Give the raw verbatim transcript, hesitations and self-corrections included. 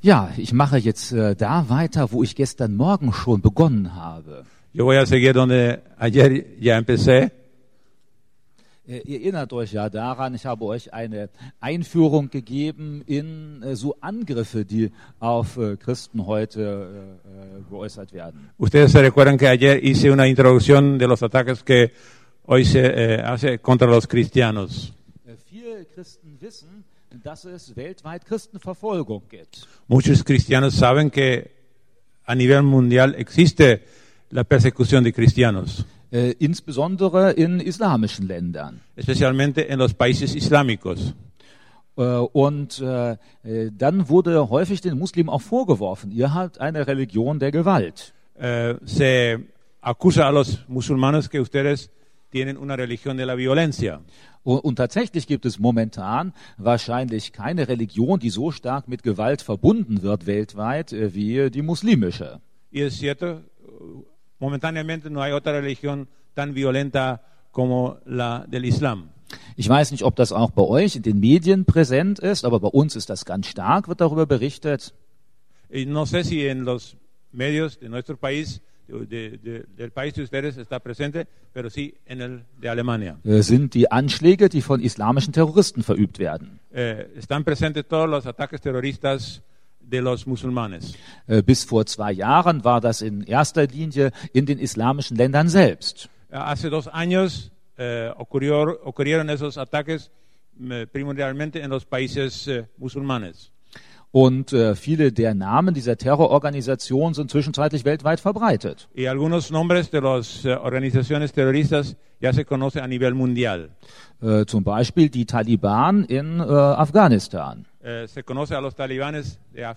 Ja, ich mache jetzt äh, da weiter, wo ich gestern Morgen schon begonnen habe. Yo voy a seguir donde ayer ya empecé. Äh, ihr erinnert euch ja daran, ich habe euch eine Einführung gegeben in äh, so Angriffe, die auf äh, Christen heute äh, äh, geäußert werden. Ustedes se recuerdan que ayer hice una introducción de los ataques que hoy se eh, hace contra los cristianos. Äh, viele Christen wissen, dass es weltweit Christenverfolgung gibt. Muchos cristianos saben que a nivel mundial existe la persecución de cristianos, Äh, insbesondere in islamischen Ländern. especialmente en los países islámicos. Äh, und äh, äh, dann wurde häufig den Muslimen auch vorgeworfen, ihr habt eine Religion der Gewalt. Eh, se acusa a los musulmanes que ustedes tienen una religión de la violencia. Und, und tatsächlich gibt es momentan wahrscheinlich keine Religion, die so stark mit Gewalt verbunden wird weltweit äh, wie die muslimische. Y es cierto, momentáneamente no hay otra religión tan violenta como la del Islam. Ich weiß nicht, ob das auch bei euch in den Medien präsent ist, aber bei uns ist das ganz stark, wird darüber berichtet. Y no sé si en los medios de nuestro país, de, de, del país de ustedes está presente, pero sí en el de Alemania. Äh, sind die Anschläge, die von islamischen Terroristen verübt werden. Eh, están presentes todos los ataques terroristas de los musulmanes. Äh, bis vor zwei Jahren war das in erster Linie in den islamischen Ländern selbst. Eh, Hace dos años eh, ocurrió, ocurrieron esos ataques eh, primordialmente en los países eh, musulmanes. Und äh, viele der Namen dieser Terrororganisationen sind zwischenzeitlich weltweit verbreitet. Y algunos nombres de las eh, organizaciones terroristas ya se conocen a nivel mundial. Äh, zum Beispiel die Taliban in äh, Afghanistan. Eh, se conoce a los talibanes de Af-